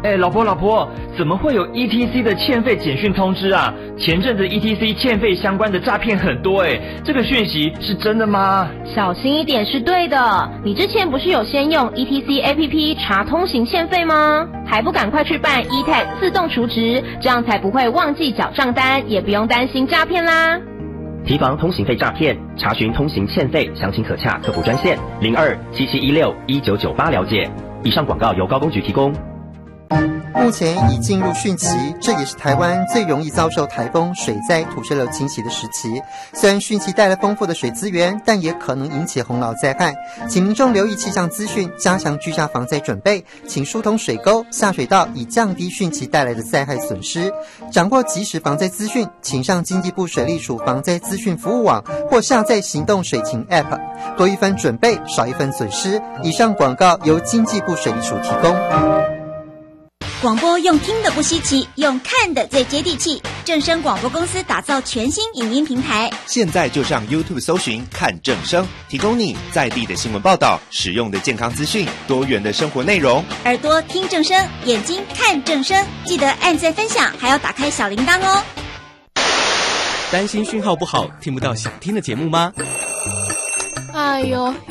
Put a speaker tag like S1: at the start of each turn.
S1: 老婆，怎么会有 ETC 的欠费简讯通知啊？前阵子 ETC 欠费相关的诈骗很多这个讯息是真的吗？
S2: 小心一点是对的。你之前不是有先用 ETC APP 查通行欠费吗？还不赶快去办 eTag 自动储值，这样才不会忘记缴账单，也不用担心诈骗啦。
S3: 提防通行费诈骗，查询通行欠费，详情可洽客服专线0277161998了解。以上广告由高工局提供。
S4: 目前已进入汛期，这也是台湾最容易遭受台风、水灾、土石流侵袭的时期。虽然汛期带来丰富的水资源，但也可能引起洪涝灾害，请民众留意气象资讯，加强居家防灾准备，请疏通水沟、下水道，以降低汛期带来的灾害损失。掌握即时防灾资讯，请上经济部水利署防灾资讯服务网或下载行动水情 App， 多一分准备，少一分损失。以上广告由经济部水利署提供。
S5: 广播用听的不稀奇，用看的最接地气。正声广播公司打造全新影音平台，
S6: 现在就上 YouTube 搜寻看正声，提供你在地的新闻报道、实用的健康资讯、多元的生活内容。
S5: 耳朵听正声，眼睛看正声，记得按赞分享，还要打开小铃铛哦。
S7: 担心讯号不好，听不到想听的节目吗？
S8: 哎呦，